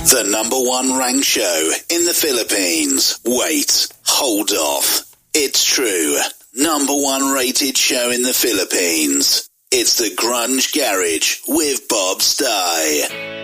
The number one ranked show in the Philippines. Wait, hold off. It's true. Number one rated show in the Philippines. It's the Grunge Garage with Bob Stye.